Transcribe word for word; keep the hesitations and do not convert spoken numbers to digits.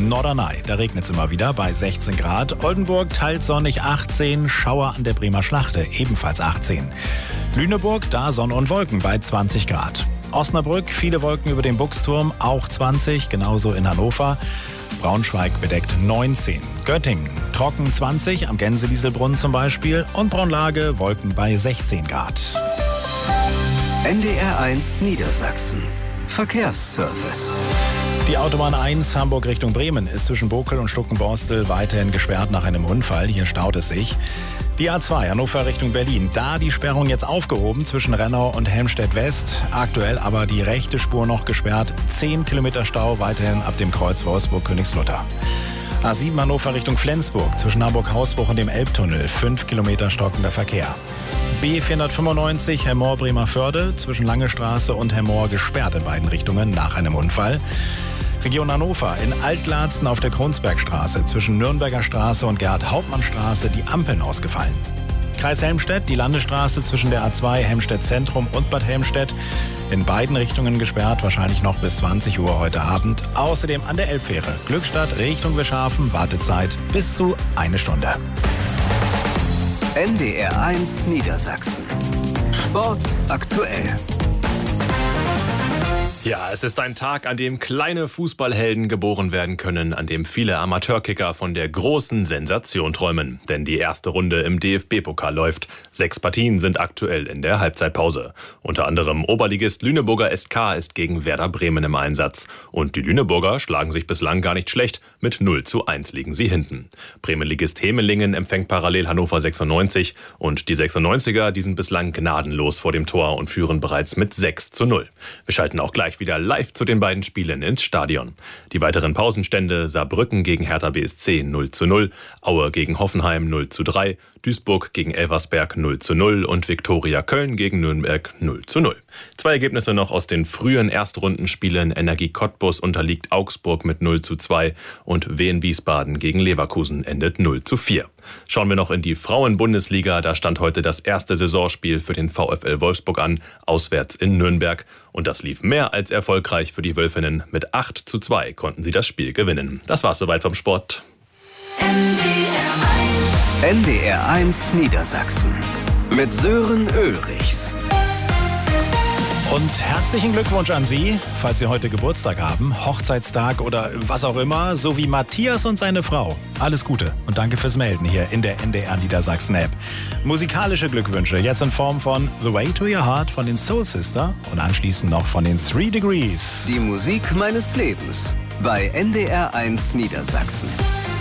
Norderney, da regnet es immer wieder bei sechzehn Grad. Oldenburg teils sonnig achtzehn, Schauer an der Bremer Schlachte ebenfalls achtzehn. Lüneburg, da Sonne und Wolken bei zwanzig Grad. Osnabrück, viele Wolken über dem Buchsturm, auch zwanzig, genauso in Hannover. Braunschweig bedeckt neunzehn. Göttingen, trocken zwanzig, am Gänselieselbrunnen zum Beispiel. Und Braunlage, Wolken bei sechzehn Grad. N D R eins Niedersachsen. Verkehrsservice. Die Autobahn eins Hamburg Richtung Bremen ist zwischen Bokel und Stuckenborstel weiterhin gesperrt nach einem Unfall. Hier staut es sich. Die A zwei Hannover Richtung Berlin. Da die Sperrung jetzt aufgehoben zwischen Rennau und Helmstedt West. Aktuell aber die rechte Spur noch gesperrt. zehn Kilometer Stau weiterhin ab dem Kreuz Wolfsburg-Königslutter. A sieben Hannover Richtung Flensburg. Zwischen Hamburg-Hausbruch und dem Elbtunnel. fünf Kilometer stockender Verkehr. B vierhundertfünfundneunzig Hemmoor-Bremerförde. Zwischen Lange Straße und Hemmoor gesperrt in beiden Richtungen nach einem Unfall. Region Hannover, in Altlarzen auf der Kronsbergstraße zwischen Nürnberger Straße und Gerhard-Hauptmann-Straße die Ampeln ausgefallen. Kreis Helmstedt, die Landesstraße zwischen der A zwei Helmstedt Zentrum und Bad Helmstedt in beiden Richtungen gesperrt, wahrscheinlich noch bis zwanzig Uhr heute Abend. Außerdem an der Elbfähre Glückstadt Richtung Wischhafen, Wartezeit bis zu eine Stunde. N D R eins Niedersachsen. Sport aktuell. Ja, es ist ein Tag, an dem kleine Fußballhelden geboren werden können, an dem viele Amateurkicker von der großen Sensation träumen. Denn die erste Runde im D F B-Pokal läuft. Sechs Partien sind aktuell in der Halbzeitpause. Unter anderem Oberligist Lüneburger S K ist gegen Werder Bremen im Einsatz. Und die Lüneburger schlagen sich bislang gar nicht schlecht. Mit null zu eins liegen sie hinten. Bremenligist Hemelingen empfängt parallel Hannover sechsundneunzig. Und die sechsundneunziger, die sind bislang gnadenlos vor dem Tor und führen bereits mit sechs zu null. Wir schalten auch gleich wieder live zu den beiden Spielen ins Stadion. Die weiteren Pausenstände: Saarbrücken gegen Hertha B S C null zu null, Aue gegen Hoffenheim null zu drei, Duisburg gegen Elversberg null zu null und Viktoria Köln gegen Nürnberg null zu null. Zwei Ergebnisse noch aus den frühen Erstrundenspielen: Energie Cottbus unterliegt Augsburg mit null zu zwei und Wien Wiesbaden gegen Leverkusen endet null zu vier. Schauen wir noch in die Frauen-Bundesliga. Da stand heute das erste Saisonspiel für den VfL Wolfsburg an, auswärts in Nürnberg. Und das lief mehr als erfolgreich für die Wölfinnen. Mit acht zu zwei konnten sie das Spiel gewinnen. Das war's soweit vom Sport. N D R eins. N D R eins Niedersachsen. Mit Sören Ulrichs. Und herzlichen Glückwunsch an Sie, falls Sie heute Geburtstag haben, Hochzeitstag oder was auch immer, sowie Matthias und seine Frau. Alles Gute und danke fürs Melden hier in der N D R Niedersachsen App. Musikalische Glückwünsche jetzt in Form von The Way to Your Heart von den Soul Sister und anschließend noch von den Three Degrees. Die Musik meines Lebens bei N D R eins Niedersachsen.